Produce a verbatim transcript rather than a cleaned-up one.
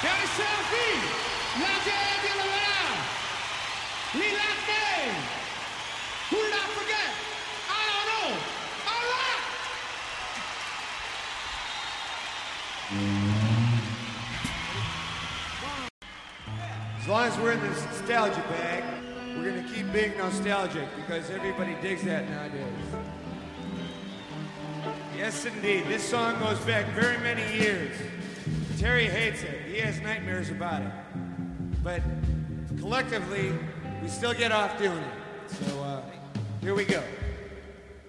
Quero selfie, la gente de la verdad. We like game. Who did I forget? I don't know. All right. As long as we're in the nostalgia bag, we're gonna keep being nostalgic because everybody digs that nowadays. Yes, indeed. This song goes back very many years. Terry hates it. He has nightmares about it. But collectively, we still get off doing it. So uh, here we go.